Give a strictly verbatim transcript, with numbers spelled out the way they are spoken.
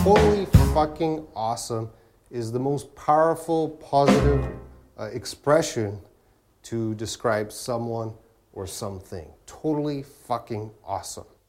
Totally fucking awesome is the most powerful, positive uh, expression to describe someone or something. Totally fucking awesome.